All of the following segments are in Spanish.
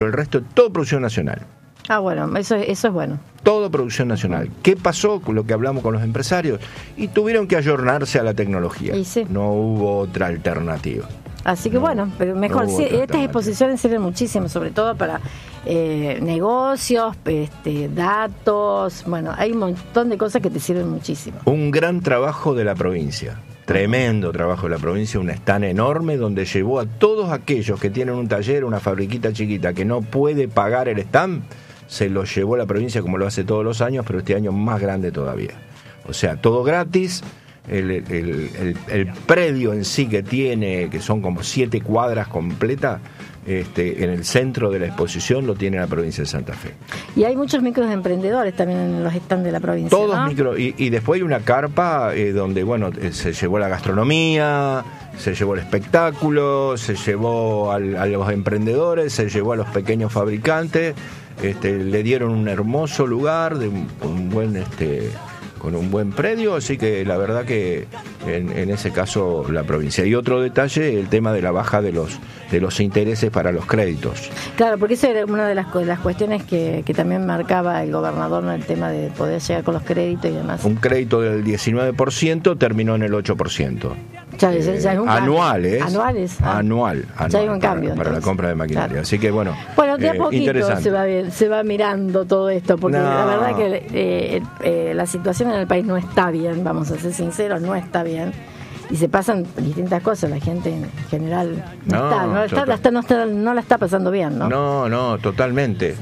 el resto es todo producción nacional. Ah, bueno, eso es bueno. Todo producción nacional. ¿Qué pasó con lo que hablamos con los empresarios? Y tuvieron que ayornarse a la tecnología. Y sí. No hubo otra alternativa. Así que bueno, pero mejor, sí, estas exposiciones sirven muchísimo, sobre todo para negocios, datos, bueno, hay un montón de cosas que te sirven muchísimo. Un gran trabajo de la provincia. Tremendo trabajo de la provincia, un stand enorme donde llevó a todos aquellos que tienen un taller, una fabriquita chiquita que no puede pagar el stand, se lo llevó la provincia como lo hace todos los años, pero este año más grande todavía. O sea, todo gratis, el predio en sí que tiene, que son como 7 cuadras completas, en el centro de la exposición lo tiene la provincia de Santa Fe. Y hay muchos microemprendedores también en los stands de la provincia. Todos, ¿no? Micro, y después hay una carpa donde, bueno, se llevó la gastronomía, se llevó el espectáculo, se llevó a los emprendedores, se llevó a los pequeños fabricantes, le dieron un hermoso lugar de un buen con un buen predio, así que la verdad que en ese caso la provincia. Y otro detalle, el tema de la baja de los intereses para los créditos. Claro, porque esa era una de las cuestiones que también marcaba el gobernador, ¿no? El tema de poder llegar con los créditos y demás. Un crédito del 19% terminó en el 8%. Ya es un anual, cambio. Anual. Ya hay un cambio. Para la compra de maquinaria. Claro. Así que bueno. Bueno, de a poquito se va mirando todo esto, porque la verdad que la situación en el país no está bien, vamos a ser sinceros, no está bien. Y se pasan distintas cosas, la gente en general no la está pasando bien, ¿no? No, totalmente.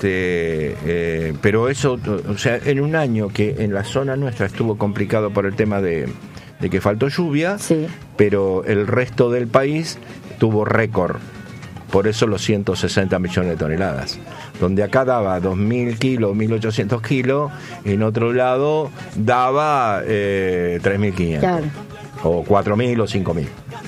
Pero eso, o sea, en un año que en la zona nuestra estuvo complicado por el tema de que faltó lluvia, sí, pero el resto del país tuvo récord. Por eso los 160 millones de toneladas. Donde acá daba 2.000 kilos, 1.800 kilos, en otro lado daba 3.500. Claro. O 4.000 o 5.000.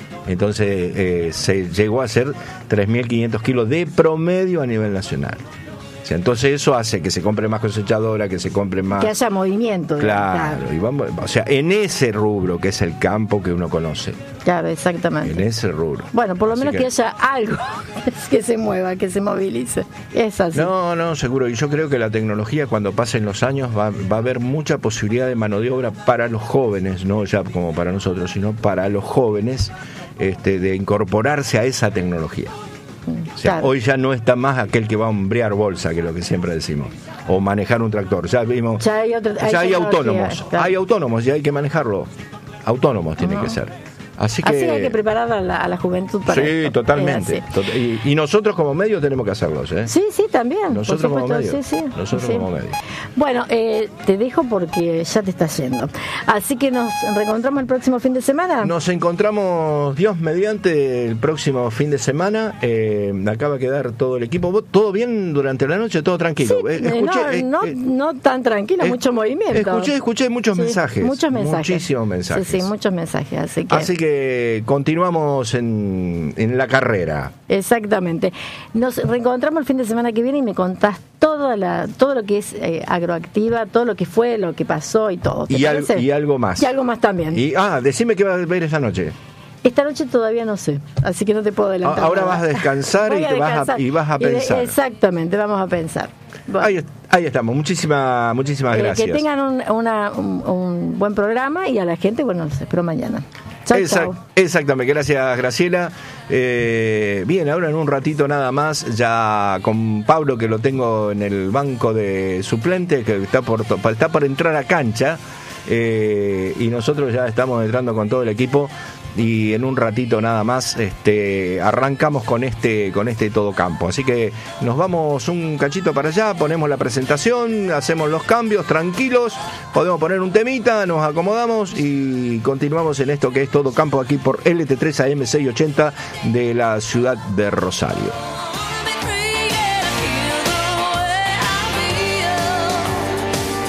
Entonces se llegó a ser 3.500 kilos de promedio a nivel nacional. O sea, entonces eso hace que se compre más cosechadora, que se compre más... Que haya movimiento. Claro. Y vamos, o sea, en ese rubro que es el campo que uno conoce. Claro, exactamente. En ese rubro. Bueno, por lo menos que haya algo que se mueva, que se movilice. Es así. No, seguro. Y yo creo que la tecnología, cuando pasen los años, va a haber mucha posibilidad de mano de obra para los jóvenes, no ya como para nosotros, sino para los jóvenes, de incorporarse a esa tecnología. O sea, claro, hoy ya no está más aquel que va a hombrear bolsa, que es lo que siempre decimos, o manejar un tractor. Ya vimos, ya hay autónomos, claro, hay autónomos y hay que manejarlo. Autónomos tienen que ser. Así que hay que preparar a la juventud para sí, esto. Totalmente. Y nosotros como medios tenemos que hacerlos, ¿eh? Sí, también. Nosotros como medios. Sí. Nosotros como medios. Bueno, te dejo porque ya te estás yendo. Así que nos reencontramos el próximo fin de semana. Nos encontramos, Dios mediante, el próximo fin de semana. Acaba de quedar todo el equipo. ¿Todo bien durante la noche? ¿Todo tranquilo? Sí, no tan tranquilo, mucho movimiento. Escuché muchos mensajes. Muchos mensajes. Muchísimos mensajes. Sí, muchos mensajes. Así que continuamos en la carrera. Exactamente. Nos reencontramos el fin de semana que viene y me contás todo lo que es Agroactiva, todo lo que fue, lo que pasó y todo. Y algo más. Y algo más también. Decime qué vas a ver esta noche. Esta noche todavía no sé, así que no te puedo adelantar. Ahora vas a descansar y vas a pensar. Exactamente, vamos a pensar. Bueno. Ahí estamos, muchísimas gracias. Que tengan un buen programa y a la gente, bueno, los espero mañana. Chau. Exactamente, gracias Graciela. Bien, ahora en un ratito nada más, ya con Pablo, que lo tengo en el banco de suplentes, que está por entrar a cancha, y nosotros ya estamos entrando con todo el equipo. Y en un ratito nada más arrancamos con este todo campo. Así que nos vamos un cachito para allá, ponemos la presentación, hacemos los cambios tranquilos, podemos poner un temita, nos acomodamos y continuamos en esto que es todo campo aquí por LT3 AM 680 de la ciudad de Rosario.